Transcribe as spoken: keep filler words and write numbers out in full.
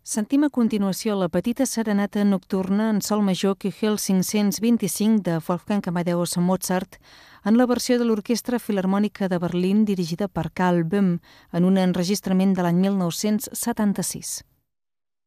Sentim a continuació la petita serenata nocturna en sol major Köchel cinc-cents vint-i-cinc de Wolfgang Amadeus Mozart en la versió de l'Orquestra Filharmònica de Berlín dirigida per Karl Böhm en un enregistrament de l'any mil nou-cents setanta-sis.